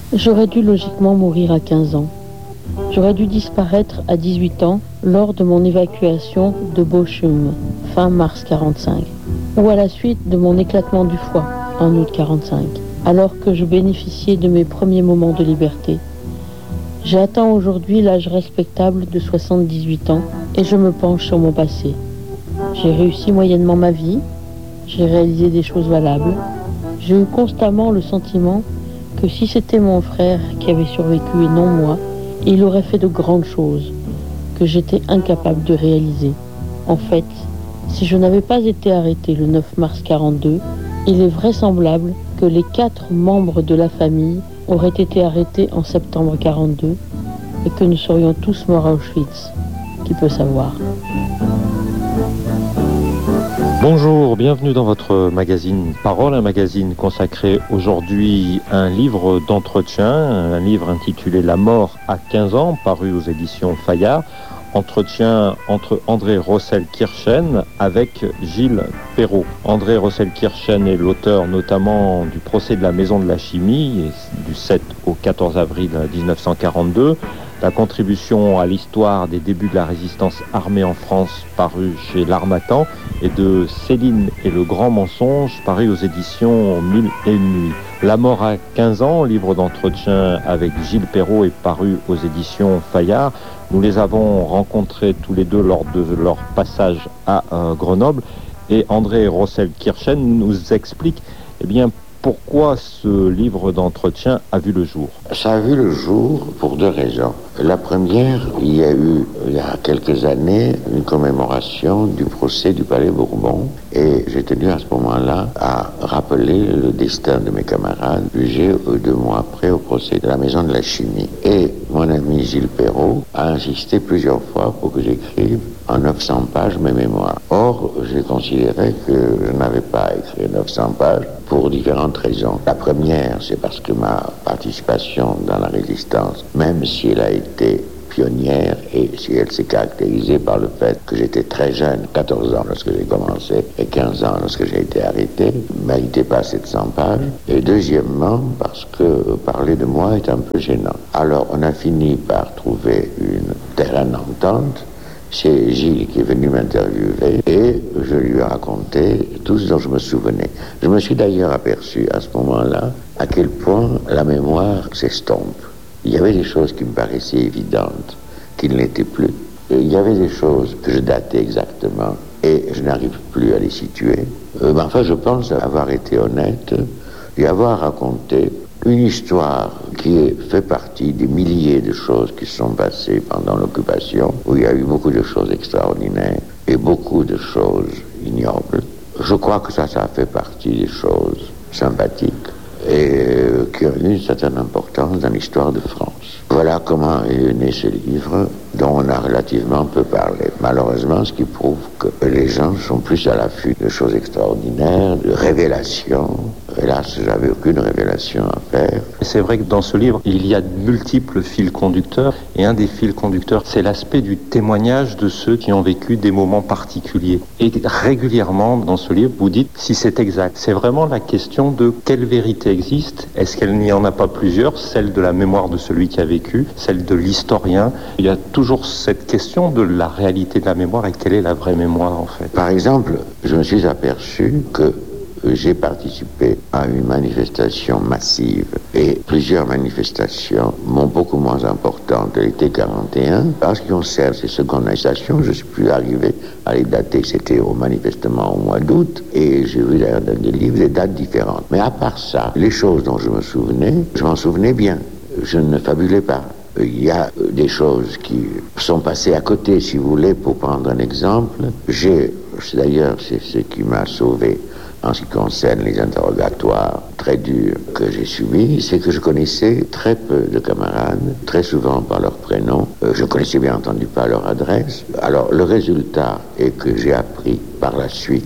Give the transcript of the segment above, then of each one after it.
J'aurais dû logiquement mourir à 15 ans. J'aurais dû disparaître à 18 ans lors de mon évacuation de Bochum, fin mars 45, ou à la suite de mon éclatement du foie, en août 45, alors que je bénéficiais de mes premiers moments de liberté. J'ai atteint aujourd'hui l'âge respectable de 78 ans et je me penche sur mon passé. J'ai réussi moyennement ma vie, j'ai réalisé des choses valables. J'ai eu constamment le sentiment que si c'était mon frère qui avait survécu et non moi, il aurait fait de grandes choses que j'étais incapable de réaliser. En fait, si je n'avais pas été arrêté le 9 mars 42, il est vraisemblable que les 4 membres de la famille auraient été arrêtés en septembre 42 et que nous serions tous morts à Auschwitz. Qui peut savoir ? Bonjour, bienvenue dans votre magazine Parole, un magazine consacré aujourd'hui à un livre d'entretien, un livre intitulé La mort à 15 ans, paru aux éditions Fayard. Entretien entre André Rossel-Kirchen avec Gilles Perrault. André Rossel-Kirchen est l'auteur notamment du procès de la Maison de la Chimie du 7 au 14 avril 1942, la contribution à l'histoire des débuts de la résistance armée en France paru chez l'Harmattan et de Céline et le grand mensonge paru aux éditions Mille et une nuits. La mort à 15 ans, livre d'entretien avec Gilles Perrault est paru aux éditions Fayard. Nous les avons rencontrés tous les deux lors de leur passage à Grenoble et André Rossel-Kirchen nous explique pourquoi ce livre d'entretien a vu le jour. Ça a vu le jour pour 2 raisons. La première, il y a eu, il y a quelques années, une commémoration du procès du Palais Bourbon et j'ai tenu à ce moment-là à rappeler le destin de mes camarades jugés 2 mois après au procès de la Maison de la Chimie. Et mon ami Gilles Perrault a insisté plusieurs fois pour que j'écrive en 900 pages mes mémoires. Or, j'ai considéré que je n'avais pas écrit 900 pages pour différentes raisons. La première, c'est parce que ma participation dans la résistance, même si elle a été pionnière et si elle s'est caractérisée par le fait que j'étais très jeune, 14 ans lorsque j'ai commencé et 15 ans lorsque j'ai été arrêté, ne méritait pas 700 pages. Et deuxièmement, parce que parler de moi est un peu gênant. Alors, on a fini par trouver une terrain d'entente. C'est Gilles qui est venu m'interviewer et je lui ai raconté tout ce dont je me souvenais. Je me suis d'ailleurs aperçu à ce moment-là à quel point la mémoire s'estompe. Il y avait des choses qui me paraissaient évidentes, qui ne l'étaient plus. Et il y avait des choses que je datais exactement et je n'arrive plus à les situer. Mais enfin, je pense avoir été honnête et avoir raconté une histoire qui fait partie des milliers de choses qui se sont passées pendant l'occupation, où il y a eu beaucoup de choses extraordinaires et beaucoup de choses ignobles. Je crois que ça fait partie des choses sympathiques et qui ont eu une certaine importance dans l'histoire de France. Voilà comment est né ce livre dont on a relativement peu parlé. Malheureusement, ce qui prouve que les gens sont plus à l'affût de choses extraordinaires, de révélations. Hélas, j'avais aucune révélation à faire. C'est vrai que dans ce livre, il y a de multiples fils conducteurs et un des fils conducteurs, c'est l'aspect du témoignage de ceux qui ont vécu des moments particuliers. Et régulièrement, dans ce livre, vous dites si c'est exact. C'est vraiment la question de quelle vérité existe. Est-ce qu'il n'y en a pas plusieurs? Celle de la mémoire de celui qui a vécu, celle de l'historien. Il y a toujours cette question de la réalité de la mémoire et quelle est la vraie mémoire en fait. Par exemple, je me suis aperçu que j'ai participé à une manifestation massive et plusieurs manifestations beaucoup moins importantes de l'été 41. En ce qui concerne ces secondes manifestations, je ne suis plus arrivé à les dater, c'était manifestement au mois d'août et j'ai vu d'ailleurs dans des livres des dates différentes. Mais à part ça, les choses dont je me souvenais, je m'en souvenais bien. Je ne fabulais pas. Il y a des choses qui sont passées à côté, si vous voulez, pour prendre un exemple. D'ailleurs, c'est ce qui m'a sauvé en ce qui concerne les interrogatoires très durs que j'ai subis, c'est que je connaissais très peu de camarades, très souvent par leur prénom. Je connaissais bien entendu pas leur adresse. Alors, le résultat est que j'ai appris par la suite,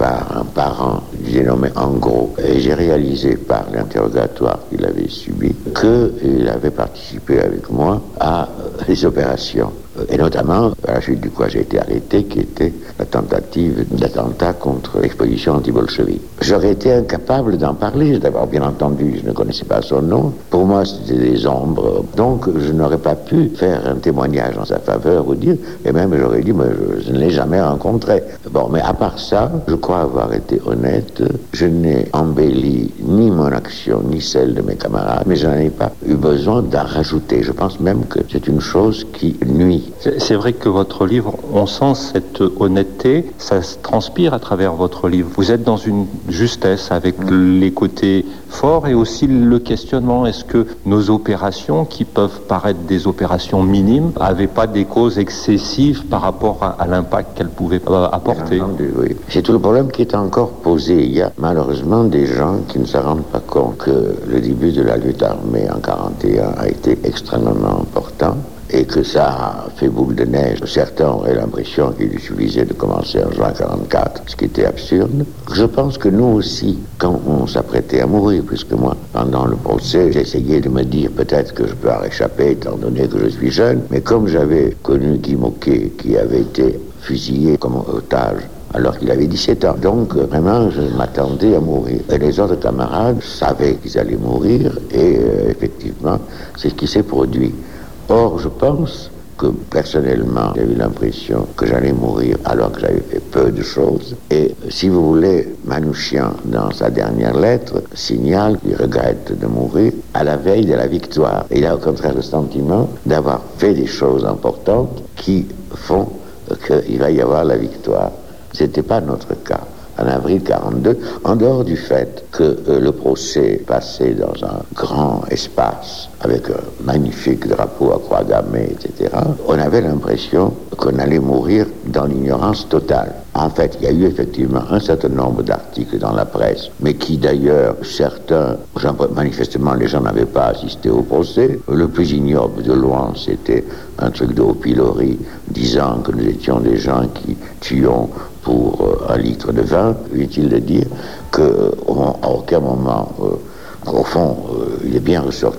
par un parent, j'ai nommé en gros, et j'ai réalisé par l'interrogatoire qu'il avait subi qu'il avait participé avec moi à les opérations. Et notamment, à la suite du quoi j'ai été arrêté, qui était la tentative d'attentat contre l'exposition anti-bolchevique. J'aurais été incapable d'en parler. D'abord, bien entendu, je ne connaissais pas son nom. Pour moi, c'était des ombres. Donc, je n'aurais pas pu faire un témoignage en sa faveur ou dire, et même j'aurais dit, mais je ne l'ai jamais rencontré. Bon, mais à part ça, je crois avoir été honnête. Je n'ai embelli ni mon action, ni celle de mes camarades, mais je n'en ai pas eu besoin d'en rajouter. Je pense même que c'est une chose qui nuit. C'est vrai que votre livre, on sent cette honnêteté, ça se transpire à travers votre livre. Vous êtes dans une justesse avec les côtés forts et aussi le questionnement. Est-ce que nos opérations, qui peuvent paraître des opérations minimes, n'avaient pas des causes excessives par rapport à l'impact qu'elles pouvaient apporter? Oui. C'est tout le problème qui est encore posé. Il y a malheureusement des gens qui ne se rendent pas compte que le début de la lutte armée en 1941 a été extrêmement important. Et que ça a fait boule de neige. Certains auraient l'impression qu'il suffisait de commencer en juin 1944, ce qui était absurde. Je pense que nous aussi, quand on s'apprêtait à mourir, puisque moi, pendant le procès, j'essayais de me dire peut-être que je peux en échapper, étant donné que je suis jeune, mais comme j'avais connu Guy Moquet, qui avait été fusillé comme otage, alors qu'il avait 17 ans. Donc, vraiment, je m'attendais à mourir. Et les autres camarades savaient qu'ils allaient mourir, et effectivement, c'est ce qui s'est produit. Or, je pense que personnellement, j'ai eu l'impression que j'allais mourir alors que j'avais fait peu de choses. Et si vous voulez, Manouchian, dans sa dernière lettre, signale qu'il regrette de mourir à la veille de la victoire. Et il a au contraire le sentiment d'avoir fait des choses importantes qui font qu'il va y avoir la victoire. Ce n'était pas notre cas. En avril 1942, en dehors du fait que le procès passait dans un grand espace avec un magnifique drapeau à croix gammée, etc., on avait l'impression qu'on allait mourir dans l'ignorance totale. En fait, il y a eu effectivement un certain nombre d'articles dans la presse, mais qui d'ailleurs, certains, manifestement les gens n'avaient pas assisté au procès. Le plus ignoble de loin, c'était un truc de haut-pilori disant que nous étions des gens qui tuions pour un litre de vin. Inutile de dire qu'à aucun moment, au fond, il est bien ressorti